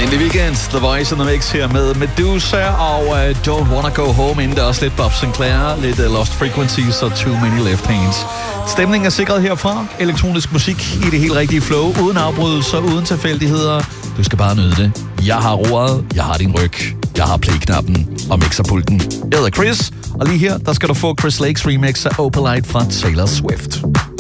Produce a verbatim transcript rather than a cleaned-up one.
Endelig weekend, The Voice and the Mix her med Medusa og uh, Don't Wanna Go Home, inden der også lidt Bob Sinclair, lidt uh, Lost Frequencies og Too Many Left Hands. Stemningen er sikret herfra. Elektronisk musik i det helt rigtige flow, uden afbrydelser, uden tilfældigheder. Du skal bare nyde det. Jeg har roret, jeg har din ryg, jeg har play-knappen og mixerpulten. Jeg hedder Chris, og lige her, der skal du få Chris Lakes remix af Opalite fra Taylor Swift.